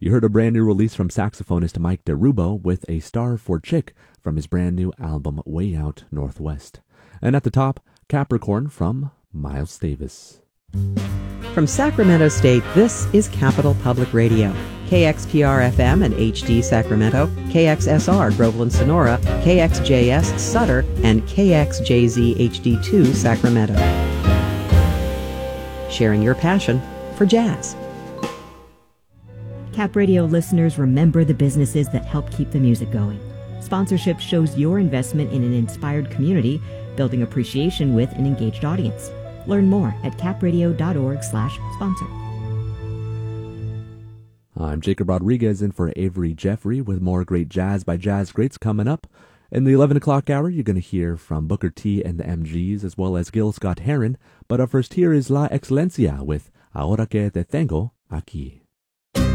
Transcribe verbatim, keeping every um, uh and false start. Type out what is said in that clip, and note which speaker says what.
Speaker 1: You heard a brand new release from saxophonist Mike DeRubo with A Star for Chick from his brand new album Way Out Northwest. And at the top, Capricorn from Miles Davis.
Speaker 2: From Sacramento State, this is Capital Public Radio. K X P R F M and H D Sacramento, K X S R Groveland Sonora, K X J S Sutter, and K X J Z H D two Sacramento. Sharing your passion for jazz.
Speaker 3: Cap Radio listeners, remember the businesses that help keep the music going. Sponsorship shows your investment in an inspired community, building appreciation with an engaged audience. Learn more at capradio.org slash sponsor.
Speaker 1: I'm Jacob Rodriguez in for Avery Jeffrey with more great jazz by jazz greats coming up. In the eleven o'clock hour, you're going to hear from Booker T and the M Gs as well as Gil Scott-Heron. But up first here is La Excelencia with Ahora que te tengo aquí.